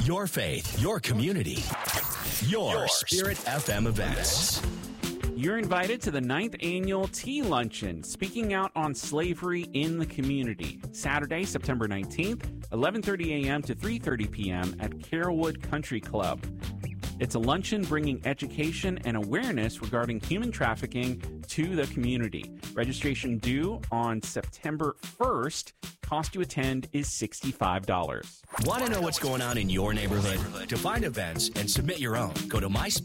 Your faith, your community, your Spirit FM events. You're invited to the 9th Annual Tea Luncheon, speaking out on slavery in the community. Saturday, September 19th, 11:30 a.m. to 3:30 p.m. at Carrollwood Country Club. It's a luncheon bringing education and awareness regarding human trafficking to the community. Registration due on September 1st. Cost to attend is $65. Want to know what's going on in your neighborhood? To find events and submit your own, go to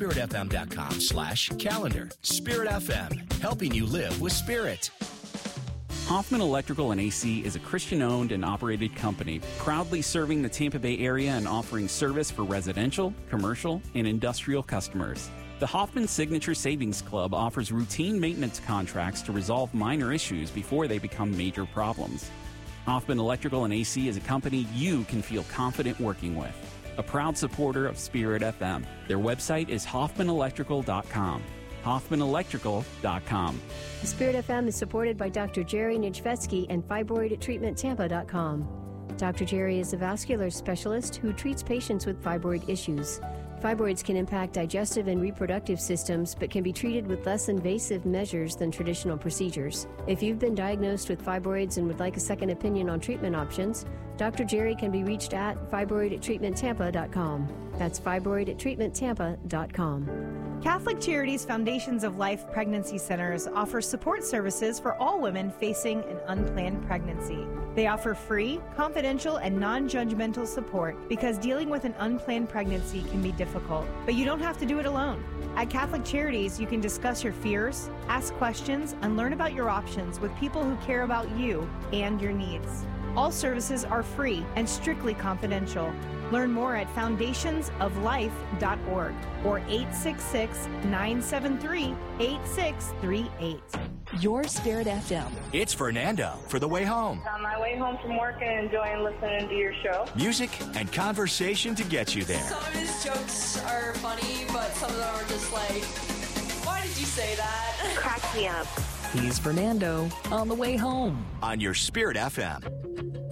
myspiritfm.com/calendar. Spirit FM, helping you live with spirit. Hoffman Electrical and AC is a Christian-owned and operated company, proudly serving the Tampa Bay area and offering service for residential, commercial, and industrial customers. The Hoffman Signature Savings Club offers routine maintenance contracts to resolve minor issues before they become major problems. Hoffman Electrical and AC is a company you can feel confident working with. A proud supporter of Spirit FM. Their website is hoffmanelectrical.com. hoffmanelectrical.com. Spirit FM is supported by Dr. Jerry Nijvetsky and fibroidtreatmenttampa.com. Dr. Jerry is a vascular specialist who treats patients with fibroid issues. Fibroids can impact digestive and reproductive systems, but can be treated with less invasive measures than traditional procedures. If you've been diagnosed with fibroids and would like a second opinion on treatment options, Dr. Jerry can be reached at fibroidtreatmenttampa.com. That's fibroidtreatmenttampa.com. Catholic Charities Foundations of Life Pregnancy Centers offer support services for all women facing an unplanned pregnancy. They offer free, confidential, and non-judgmental support because dealing with an unplanned pregnancy can be difficult, but you don't have to do it alone. At Catholic Charities, you can discuss your fears, ask questions, and learn about your options with people who care about you and your needs. All services are free and strictly confidential. Learn more at foundationsoflife.org or 866-973-8638. Your Spirit FM. It's Fernando for the way home. On my way home from work and enjoying listening to your show. Music and conversation to get you there. Some of his jokes are funny, but some of them are just like, why did you say that? Crack me up. He's Fernando on the way home. On your Spirit FM.